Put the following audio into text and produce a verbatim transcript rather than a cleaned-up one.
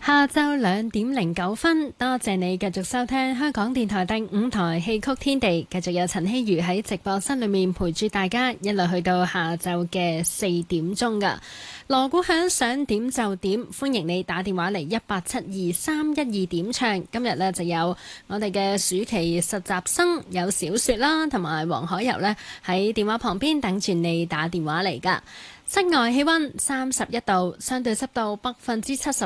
下晝兩點零九分，多謝你繼續收聽香港電台第五台戲曲天地，繼續有陳希如喺直播室裏面陪住大家，一路去到下晝嘅四點鐘噶。鑼鼓響，想點就點，歡迎你打電話嚟一八七二三一二點唱。今日呢就有我哋嘅暑期實習生，有小雪啦，同埋黃海柔呢喺電話旁邊等住你打電話嚟噶。室外氣溫三十一度，相對濕度百分之七十